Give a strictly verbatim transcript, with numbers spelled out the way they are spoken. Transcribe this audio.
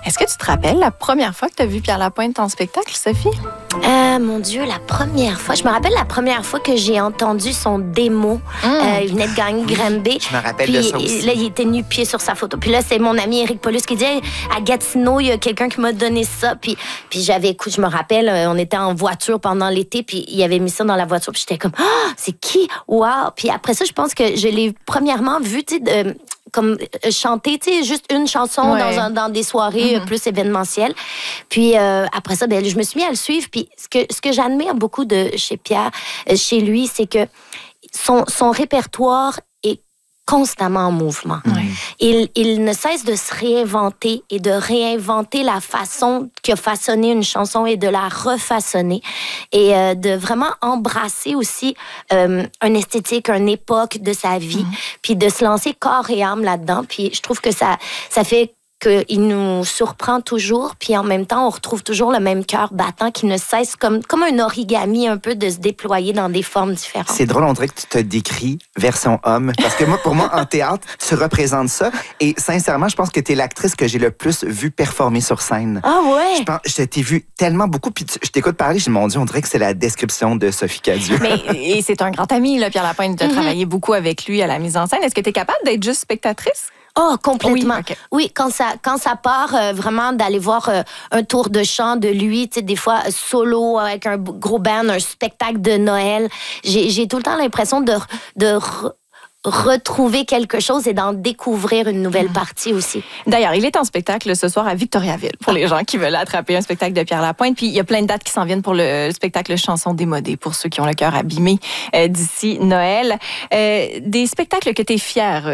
Est-ce que tu te rappelles la première fois que tu as vu Pierre Lapointe en spectacle, Sophie? Euh, mon Dieu, la première fois. Je me rappelle la première fois que j'ai entendu son démo. Mm. Euh, il venait de gagner oui, Granby. Je me rappelle puis, de ça aussi. Là, il était nu-pied sur sa photo. Puis là, c'est mon ami Éric Paulus qui dit hey, à Gatineau, il y a quelqu'un qui m'a donné ça. Puis, puis j'avais, écoute, je me rappelle, on était en voiture pendant l'été, puis il avait mis ça dans la voiture. Puis j'étais comme, ah, oh, c'est qui? Wow! Puis après ça, je pense que je l'ai premièrement vu, tu sais, de. Comme euh, chanter, tu sais, juste une chanson ouais. dans, un, dans des soirées mm-hmm. euh, plus événementielles. Puis euh, après ça, ben, je me suis mis à le suivre. Puis ce que, ce que j'admire beaucoup de chez Pierre, euh, chez lui, c'est que son, son répertoire est constamment en mouvement. Ouais. Il, il ne cesse de se réinventer et de réinventer la façon qu'il a façonné une chanson et de la refaçonner et euh, de vraiment embrasser aussi euh, une esthétique, une époque de sa vie, mm-hmm. puis de se lancer corps et âme là-dedans. Puis je trouve que ça, ça fait qu'il nous surprend toujours, puis en même temps, on retrouve toujours le même cœur battant qui ne cesse, comme, comme un origami un peu, de se déployer dans des formes différentes. C'est drôle, on dirait que tu te décris version homme, parce que moi, pour moi, en théâtre, tu représentes ça, et sincèrement, je pense que tu es l'actrice que j'ai le plus vue performer sur scène. Ah ouais? Je, pense, je t'ai vue tellement beaucoup, puis tu, je t'écoute parler, je dis, mon Dieu, on dirait que c'est la description de Sophie Cadieux. Mais et c'est un grand ami, là, Pierre Lapointe, tu as mm-hmm. travaillé beaucoup avec lui à la mise en scène. Est-ce que tu es capable d'être juste spectatrice? Oh, complètement. Oui, okay. oui quand, ça, quand ça part euh, vraiment d'aller voir euh, un tour de chant de lui, tu sais, des fois euh, solo avec un gros band, un spectacle de Noël, j'ai, j'ai tout le temps l'impression de, de re- retrouver quelque chose et d'en découvrir une nouvelle mmh. partie aussi. D'ailleurs, il est en spectacle ce soir à Victoriaville pour les gens qui veulent attraper un spectacle de Pierre Lapointe. Puis il y a plein de dates qui s'en viennent pour le spectacle Chansons démodées pour ceux qui ont le cœur abîmé euh, d'ici Noël. Euh, des spectacles que tu es fière